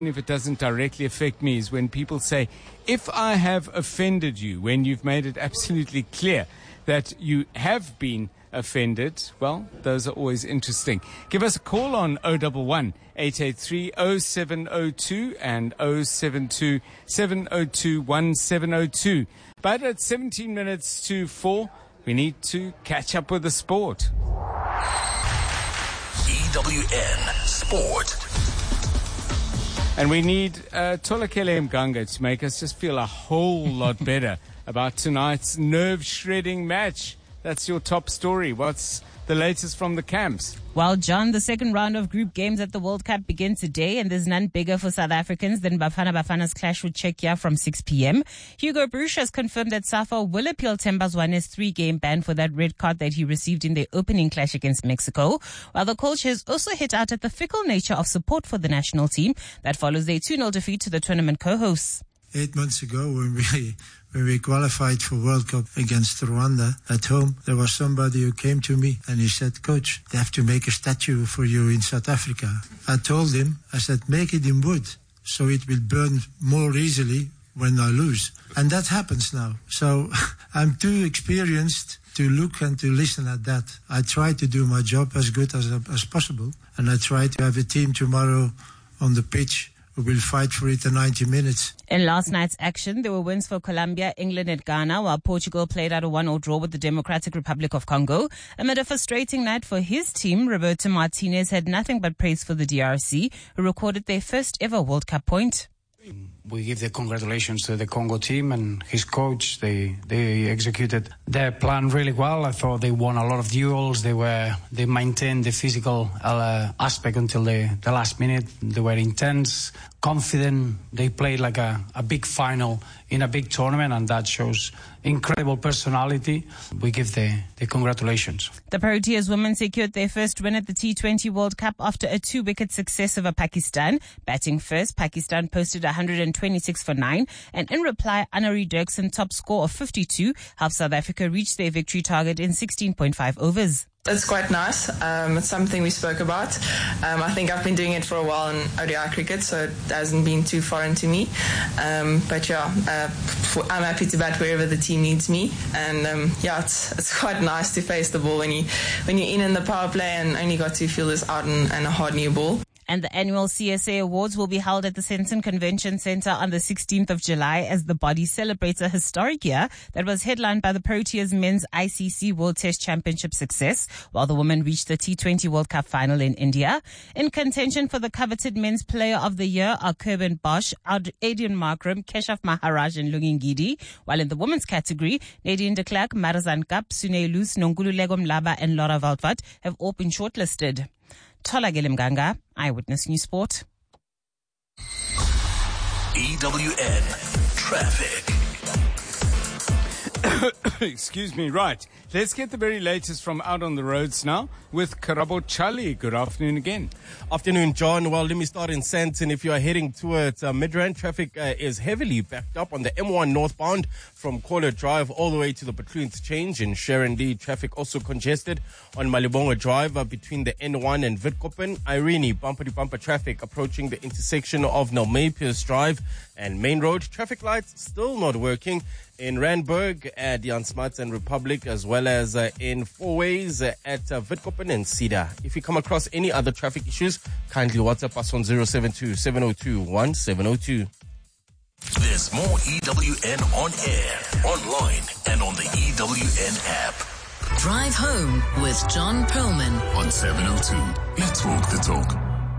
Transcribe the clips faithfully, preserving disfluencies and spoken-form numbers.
if it doesn't directly affect me, is when people say, if I have offended you, when you've made it absolutely clear that you have been offended. Well, those are always interesting. Give us a call on oh one one, eight eight three, oh seven oh two and oh seven two, seven oh two, one seven oh two. But at seventeen minutes to four, we need to catch up with the sport. E W N Sport. And we need uh, Tolakele Mganga to make us just feel a whole lot better about tonight's nerve-shredding match. That's your top story. What's the latest from the camps? Well, John, the second round of group games at the World Cup begins today, and there's none bigger for South Africans than Bafana Bafana's clash with Czechia from six p.m. Hugo Broos has confirmed that SAFA will appeal Themba Zwane's three-game ban for that red card that he received in their opening clash against Mexico, while the coach has also hit out at the fickle nature of support for the national team that follows their two nil defeat to the tournament co-hosts. Eight months ago, when we when we qualified for World Cup against Rwanda at home, there was somebody who came to me and he said, "Coach, they have to make a statue for you in South Africa." I told him, I said, "Make it in wood, so it will burn more easily when I lose." And that happens now. So I'm too experienced to look and to listen at that. I try to do my job as good as as possible, and I try to have a team tomorrow on the pitch who will fight for it in ninety minutes. In last night's action, there were wins for Colombia, England and Ghana, while Portugal played out a one all draw with the Democratic Republic of Congo. Amid a frustrating night for his team, Roberto Martinez had nothing but praise for the D R C, who recorded their first ever World Cup point. We give the congratulations to the Congo team and his coach. They they executed their plan really well. I thought they won a lot of duels. They were they maintained the physical uh, aspect until the, the last minute. They were intense, confident. They played like a, a big final in a big tournament, and that shows incredible personality. We give the, the congratulations. The Proteas women secured their first win at the T twenty World Cup after a two-wicket success over Pakistan. Batting first, Pakistan posted one hundred twenty-six for nine, and in reply, Anari Dirksen, top score of fifty-two, helped South Africa reach their victory target in sixteen point five overs. It's quite nice. Um, it's something we spoke about. Um, I think I've been doing it for a while in O D I cricket, so it hasn't been too foreign to me. Um, but yeah, uh, for, I'm happy to bat wherever the team needs me. And um, yeah, it's it's quite nice to face the ball when you when you're in in the power play and only got two fielders out and, and a hard new ball. And the annual C S A Awards will be held at the Sandton Convention Centre on the sixteenth of July as the body celebrates a historic year that was headlined by the Proteas men's I C C World Test Championship success, while the women reached the T twenty World Cup final in India. In contention for the coveted men's player of the year are Kerben Bosch, Adrian Markram, Keshav Maharaj and Lungingidi, while in the women's category, Nadine de Klerk, Marazan Kap, Sune Luz, Nongululego Mlaba and Laura Valtvat have all been shortlisted. Tolakele Mganga, Eyewitness News Sport. E W N Traffic. Excuse me, right. Let's get the very latest from out on the roads now with Karabo Chali. Good afternoon again. Afternoon, John. Well, let me start in Sandton. If you are heading towards uh, Midrand, traffic uh, is heavily backed up on the M one northbound from Kohler Drive all the way to the Platoon Change. In Sharon D, traffic also congested on Malibonga Drive uh, between the N one and Witkoppen. Irene, bumper-to-bumper traffic approaching the intersection of Nelmay-Pierce Drive and Main Road. Traffic lights still not working in Randburg at Jan Smuts and Republic, as well as uh, in Four Ways uh, at uh, Witkoppen and Cedar. If you come across any other traffic issues, kindly WhatsApp us on zero seven two, seven oh two, one seven oh two. There's more E W N on air, online, and on the E W N app. Drive home with John Perlman on seven oh two. Let's walk the talk.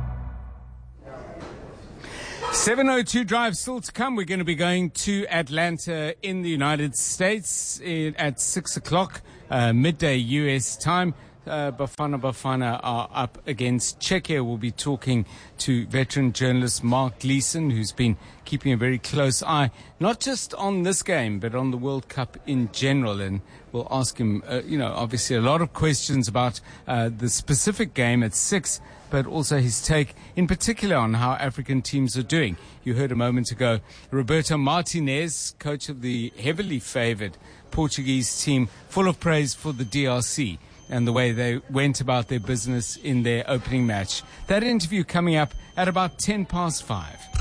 seven oh two Drive still to come. We're going to be going to Atlanta in the United States at six o'clock, uh, midday U S time. Uh, Bafana Bafana are up against Czechia. We'll be talking to veteran journalist Mark Gleeson, who's been keeping a very close eye, not just on this game, but on the World Cup in general. And we'll ask him, uh, you know, obviously a lot of questions about uh, the specific game at six, but also his take in particular on how African teams are doing. You heard a moment ago, Roberto Martinez, coach of the heavily favored Portuguese team, full of praise for the D R C. and the way they went about their business in their opening match. That interview coming up at about ten past five.